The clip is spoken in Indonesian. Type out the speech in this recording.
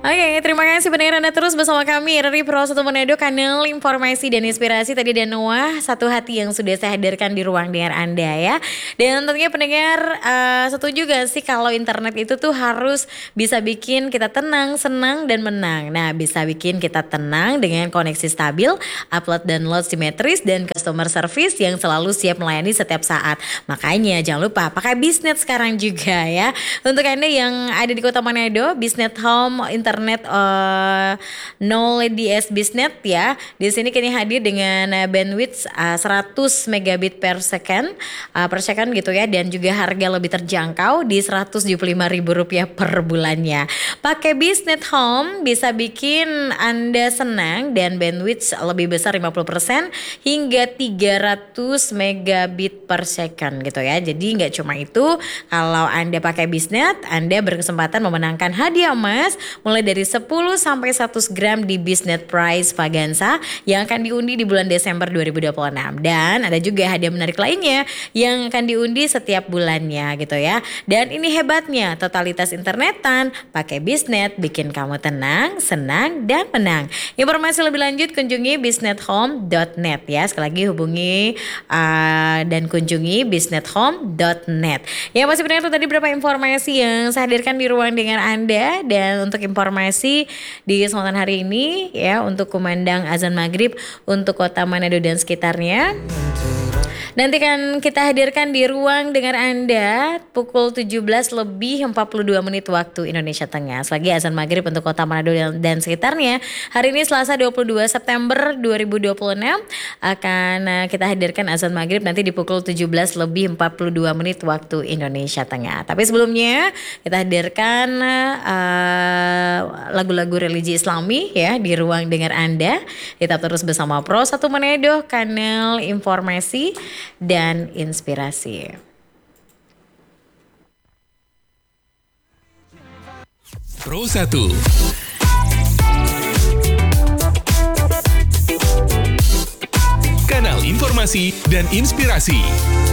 Oke, terima kasih pendengar Anda terus bersama kami dari Pro 1 Manado, kanal informasi dan inspirasi. Tadi dan Noah, satu hati yang sudah saya hadirkan di ruang dengar Anda ya. Dan tentunya pendengar setuju gak sih kalau internet itu tuh harus bisa bikin kita tenang, senang, dan menang. Nah, bisa bikin kita tenang dengan koneksi stabil, upload download simetris, dan customer service yang selalu siap melayani setiap saat. Makanya jangan lupa pakai Biznet sekarang juga ya. Untuk Anda yang ada di Kota Manado, Biznet Home internet DS Biznet ya. Di sini kini hadir dengan bandwidth 100 megabit per second gitu ya, dan juga harga lebih terjangkau di Rp175.000 per bulannya. Pakai Biznet Home bisa bikin Anda senang dan bandwidth lebih besar 50% hingga 300 megabit per second gitu ya. Jadi nggak cuma itu, kalau Anda pakai Biznet, Anda berkesempatan memenangkan hadiah emas mulai dari 10 sampai 100 gram di Biznet Prize Vaganza yang akan diundi di bulan Desember 2026. Dan ada juga hadiah menarik lainnya yang akan diundi setiap bulannya gitu ya. Dan ini hebatnya, totalitas internetan pakai Biznet bikin kamu tenang, senang, dan menang. Informasi lebih lanjut kunjungi biznethome.net ya. Sekali lagi hubungi dan kunjungi biznethome.net. Ya, masih benar tadi beberapa informasi yang saya hadirkan di ruang dengar Anda. Dan untuk informasi di kesempatan hari ini ya, untuk kumandang azan maghrib untuk Kota Manado dan sekitarnya, nanti kan kita hadirkan di ruang dengar Anda pukul 17:42 waktu Indonesia Tengah. Selagi azan maghrib untuk Kota Manado dan sekitarnya, hari ini Selasa 22 September 2026 akan kita hadirkan azan maghrib nanti di pukul 17:42 waktu Indonesia Tengah. Tapi sebelumnya kita hadirkan lagu-lagu religi Islami ya di ruang dengar Anda. Tetap terus bersama Pro 1 Manado, kanal informasi dan inspirasi. Pro 1 kanal informasi dan inspirasi.